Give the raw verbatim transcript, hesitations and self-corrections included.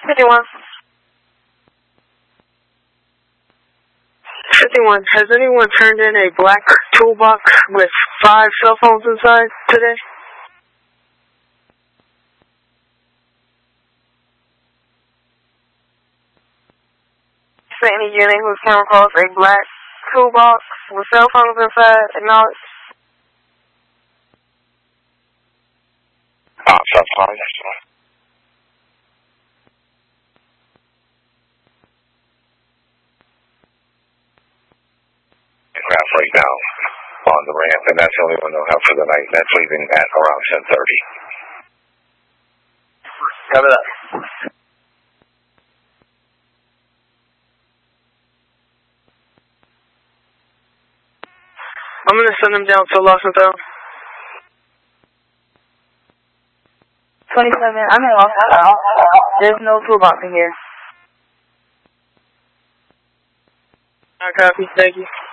fifty-one. fifty-one. Has anyone turned in a black toolbox with five cell phones inside today? Any unit who's come across a black toolbox with cell phones inside, acknowledge. Ah, that's fine, that's fine. Aircraft right now on the ramp, and that's the only one they'll have for the night. That's leaving at around ten thirty. Cover that. I'm going to send them down to Los Santos. twenty-seven, I'm in Los Santos. There's no toolbox in here. I copy, thank you.